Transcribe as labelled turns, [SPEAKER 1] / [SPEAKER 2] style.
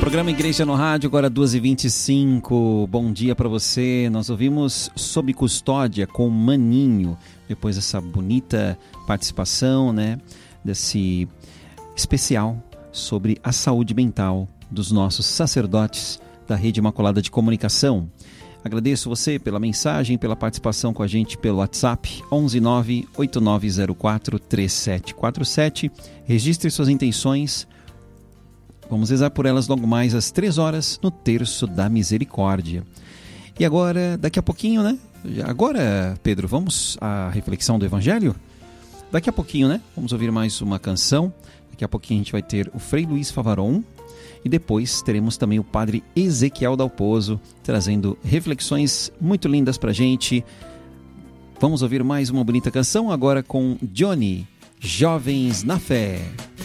[SPEAKER 1] Programa Igreja no Rádio, agora 2h25. Bom dia para você. Nós ouvimos Sob Custódia com Maninho, depois dessa bonita participação, né, desse especial sobre a saúde mental dos nossos sacerdotes da Rede Imaculada de Comunicação. Agradeço você pela mensagem, pela participação com a gente pelo WhatsApp 11989043747. Registre suas intenções. Vamos rezar por elas logo mais às 3 horas no Terço da Misericórdia. E agora, daqui a pouquinho, né? Agora, Pedro, vamos à reflexão do Evangelho? Daqui a pouquinho, né? Vamos ouvir mais uma canção. Daqui a pouquinho a gente vai ter o Frei Luiz Favaron. E depois teremos também o Padre Ezequiel Dalpozo trazendo reflexões muito lindas pra gente. Vamos ouvir mais uma bonita canção agora com Johnny, Jovens na Fé.